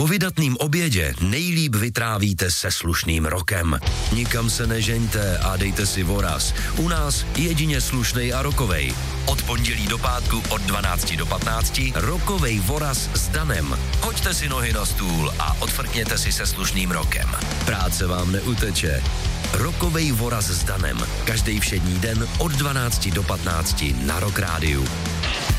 Po vydatným obědě nejlíp vytrávíte se slušným rokem. Nikam se nežeňte a dejte si voraz. U nás jedině slušnej a rokovej. Od pondělí do pátku od 12 do 15 rokovej voraz s Danem. Hoďte si nohy na stůl a odfrkněte si se slušným rokem. Práce vám neuteče. Rokovej voraz s Danem. Každý všední den od 12 do 15 na Rock Rádiu.